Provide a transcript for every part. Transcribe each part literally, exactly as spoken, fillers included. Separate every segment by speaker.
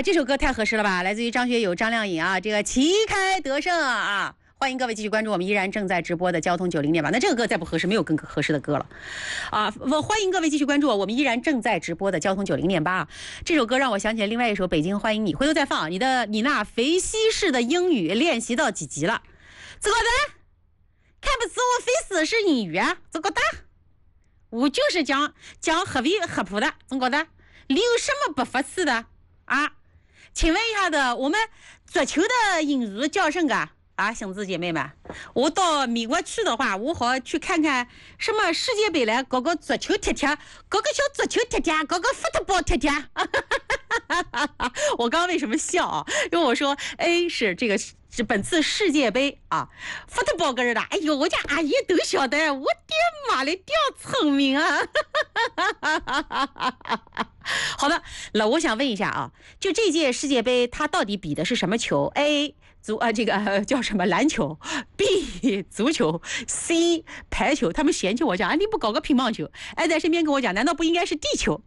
Speaker 1: 呀，这首歌太合适了吧！来自于张学友、张靓颖啊，这个旗开得胜啊！欢迎各位继续关注我们依然正在直播的交通九零点八。那这个歌再不合适，没有更合适的歌了啊！我欢迎各位继续关注我们依然正在直播的交通九零点八。这首歌让我想起了另外一首《北京欢迎你》，回头再放。你的你那肥西式的英语练习到几级了？这个的看不出我非死是英语啊！这个的我就是讲讲合肥合浦的，这个的你有什么不合适的？啊，请问一下的，我们足球的英语叫什么啊？兄弟姐妹们，我到美国去的话，我好去看看什么世界杯来，搞个足球踢踢，搞个小足球踢踢，搞个 football 踢踢。我刚刚为什么笑啊？因为我说 A 是这个是本次世界杯啊 ，football 个人的，哎呦，我家阿姨都晓得，我的妈嘞，屌聪明啊！好的，那我想问一下啊，就这届世界杯，它到底比的是什么球 ？A 足啊，这个、呃、叫什么篮球 ？B 足球 ？C 排球？他们嫌弃我讲，啊，你不搞个乒乓球？哎，在身边跟我讲，难道不应该是地球？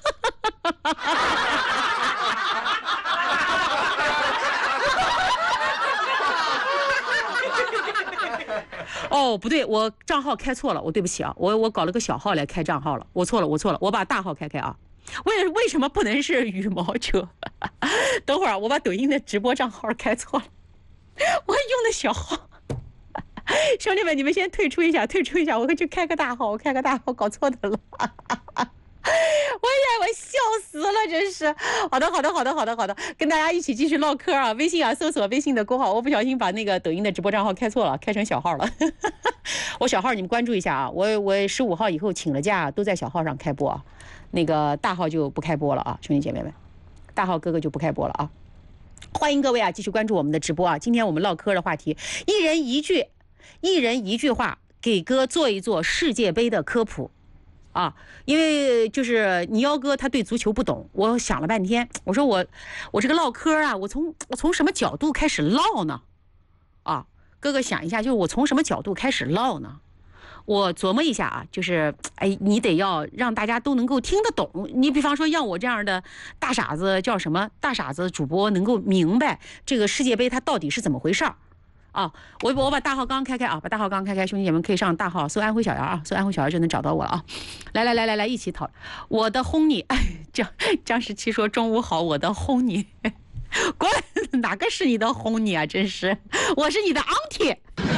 Speaker 1: 哦，不对，我账号开错了，我对不起啊，我我搞了个小号来开账号了，我错了，我错了，我把大号开开啊。为为什么不能是羽毛球？等会儿我把抖音的直播账号开错了，我用的小号。兄弟们，你们先退出一下，退出一下，我去开个大号，我开个大号，搞错的了。我呀，我笑死了，真是。好的，好的，好的，好的，好的，跟大家一起继续唠嗑啊！微信啊，搜索微信的公号，我不小心把那个抖音的直播账号开错了，开成小号了。我小号你们关注一下啊！我我十五号以后请了假，都在小号上开播啊。那个大号就不开播了啊，兄弟姐妹们，大号哥哥就不开播了啊。欢迎各位啊，继续关注我们的直播啊！今天我们唠嗑的话题，一人一句，一人一句话，给哥做一做世界杯的科普。啊，因为就是你幺哥他对足球不懂，我想了半天，我说我我这个唠嗑啊，我从我从什么角度开始唠呢？啊，哥哥想一下，就是我从什么角度开始唠呢？我琢磨一下啊，就是哎，你得要让大家都能够听得懂。你比方说，让我这样的大傻子叫什么大傻子主播能够明白这个世界杯它到底是怎么回事儿。啊，我我把大号刚开开啊，把大号刚开开，兄弟姐妹可以上大号搜安徽小姚啊，搜安徽小姚就能找到我了啊。来来来来来，一起讨我的轰你，哎，张张十七说中午好，我的轰你，过来，哪个是你的轰你啊？真是，我是你的 auntie。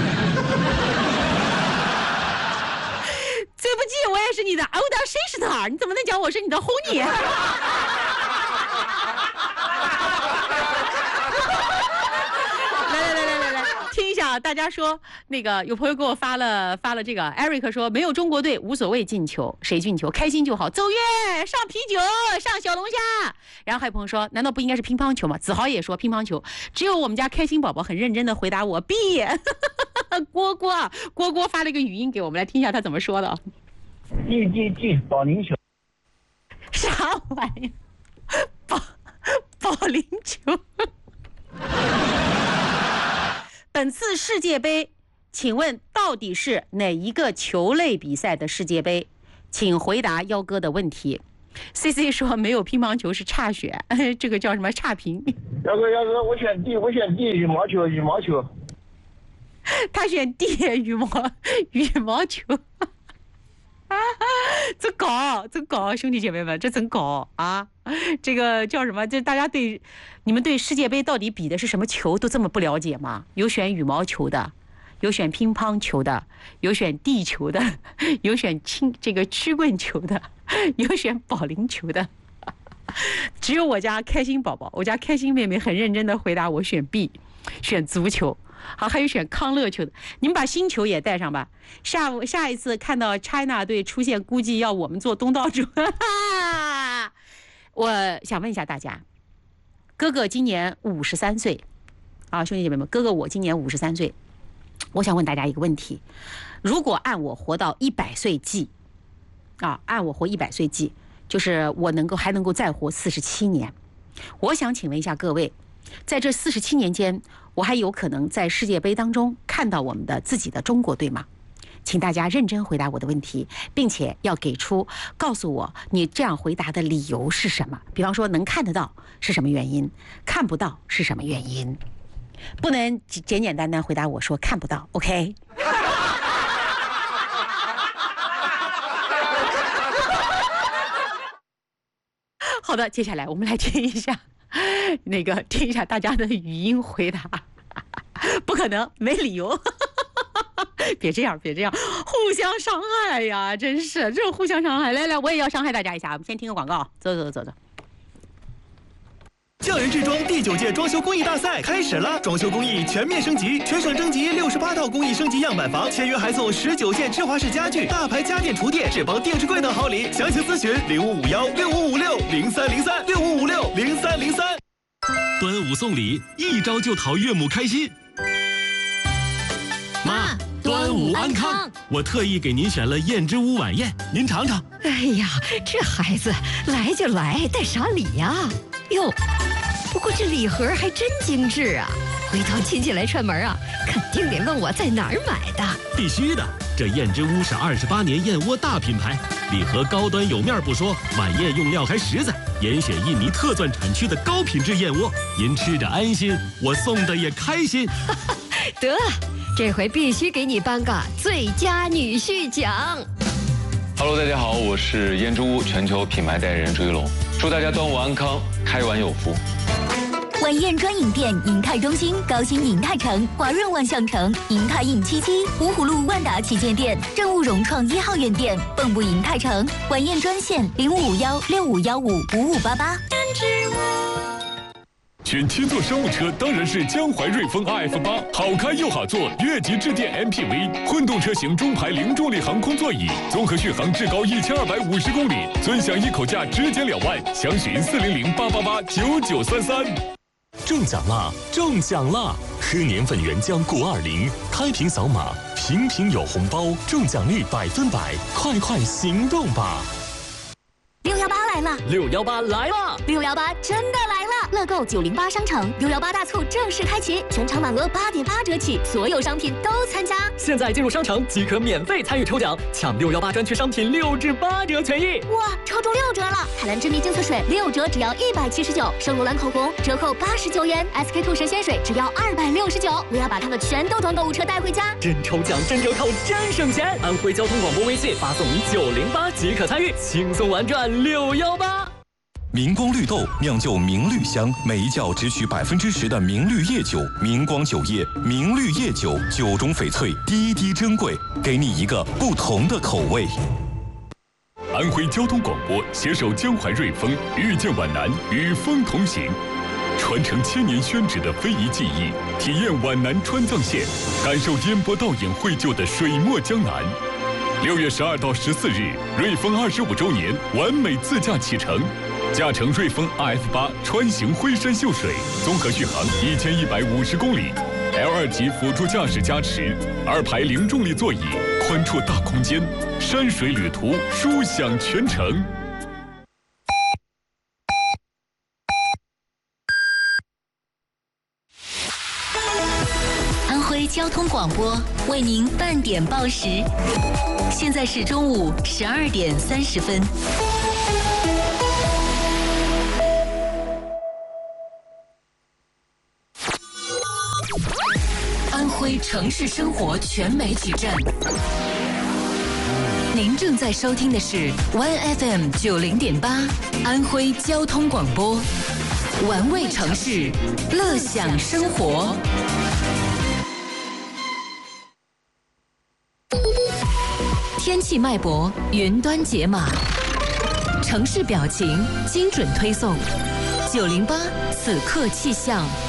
Speaker 1: 对不起，我也是你的 older sister， 你怎么能讲我是你的轰你？大家说那个有朋友给我发了发了这个 Eric 说没有中国队无所谓进球，谁进球开心就好，走月上啤酒上小龙虾。然后还有朋友说难道不应该是乒乓球吗？子豪也说乒乓球，只有我们家开心宝宝很认真的回答我 B。 郭郭郭郭发了一个语音给我们，来听一下他怎么说的。
Speaker 2: 记记记保龄球
Speaker 1: 啥玩意保保龄球。本次世界杯，请问到底是哪一个球类比赛的世界杯？请回答幺哥的问题。C C 说没有乒乓球是差选，这个叫什么差评？
Speaker 2: 幺哥幺哥，我选 D， 我选 D 羽毛球羽毛球。
Speaker 1: 他选 D 羽毛羽毛球。啊，真搞真搞，兄弟姐妹们，这真搞啊！这个叫什么？这大家对你们对世界杯到底比的是什么球都这么不了解吗？有选羽毛球的，有选乒乓球的，有选地球的，有选轻这个曲棍球的，有选保龄球的。只有我家开心宝宝，我家开心妹妹很认真的回答我选 B， 选足球。好，还有选康乐球的，你们把星球也带上吧。下午下一次看到 China 队出现，估计要我们做东道主。我想问一下大家，哥哥今年五十三岁啊，兄弟姐妹们，哥哥我今年五十三岁，我想问大家一个问题：如果按我活到一百岁计，啊，按我活一百岁计，就是我能够还能够再活四十七年。我想请问一下各位，在这四十七年间，我还有可能在世界杯当中看到我们的自己的中国队吗？ 请大家认真回答我的问题，并且要给出告诉我你这样回答的理由是什么。比方说，能看得到是什么原因，看不到是什么原因，不能简简单单回答我说看不到。OK？ 好的，接下来我们来听一下，那个听一下大家的语音回答。不可能，没理由。别这样，别这样，互相伤害呀！真是，这种互相伤害。来来，我也要伤害大家一下。我们先听个广告，走走走走。
Speaker 3: 匠人制装第九届装修工艺大赛开始了，装修工艺全面升级，全省征集六十八套工艺升级样板房，签约还送十九件芝华士家具、大牌家电厨电、智邦电视柜等好礼。详情咨询零五五幺六五五六零三零三六五五六零三零三。
Speaker 4: 端午送礼，一招就讨岳母开心。妈，端午安康！我特意给您选了燕之屋晚宴，您尝尝。
Speaker 5: 哎呀，这孩子来就来，带啥礼呀？哟，不过这礼盒还真精致啊！回头亲戚来串门啊，肯定得问我在哪儿买的。
Speaker 4: 必须的，这燕之屋是二十八年燕窝大品牌，礼盒高端有面不说，晚宴用料还实在，严选印尼特钻产区的高品质燕窝，您吃着安心，我送的也开心。
Speaker 5: 得，这回必须给你颁个最佳女婿奖。
Speaker 6: Hello， 大家好，我是燕之屋全球品牌代言人朱一龙，祝大家端午安康，开碗有福。
Speaker 7: 晚宴专营店：银泰中心、高新银泰城、华润万象城、银泰印七七、芜湖路万达旗舰店、正务融创一号院店、蚌埠银泰城。晚宴专线：零五五幺六五幺五五五八八。
Speaker 8: 选七座商务车当然是江淮瑞风 R F 八，好开又好坐，越级致电 M P V， 混动车型中排零重力航空座椅，综合续航至高一千二百五十公里，尊享一口价直减两万，详询四零零八八八九九三三。
Speaker 9: 中奖啦！中奖啦！喝年份原浆谷二零，开瓶扫码，瓶瓶有红包，中奖率百分百，快快行动吧！
Speaker 7: 六幺八来了！
Speaker 9: 六幺八来了！
Speaker 7: 六幺八真的来了！乐购九零八商城六幺八大促正式开启，全场满额八点八折起，所有商品都参加。
Speaker 9: 现在进入商城即可免费参与抽奖，抢六幺八专区商品六至八折权益。
Speaker 7: 哇，抽中六折了！海蓝之谜精粹水六折只要一百七十九，圣罗兰口红折扣八十九元 ，S K two 神仙水只要二百六十九。我要把它们全都装购物车带回家。
Speaker 9: 真抽奖，真折扣，真省钱！安徽交通广播微信发送九零八即可参与，轻松玩转六幺八。
Speaker 10: 明光绿豆酿就明绿香，每一窖只取百分之十的明绿叶酒。明光酒业明绿叶酒，酒中翡翠，滴滴珍贵，给你一个不同的口味。
Speaker 8: 安徽交通广播携手江淮瑞丰，遇见皖南，与风同行，传承千年宣纸的非遗技艺，体验皖南川藏线，感受烟波倒影绘就的水墨江南。六月十二到十四日，瑞丰二十五周年完美自驾启程。驾乘瑞风 R F 八穿行徽山秀水，综合续航一千一百五十公里 ，L 二级辅助驾驶加持，二排零重力座椅，宽绰大空间，山水旅途舒享全程。
Speaker 7: 安徽交通广播为您半点报时，现在是中午十二点三十分。安徽城市生活全媒体站，您正在收听的是 One F M 九零点八，安徽交通广播，玩味城市，乐享生活。天气脉搏，云端解码，城市表情，精准推送。九零八此刻气象。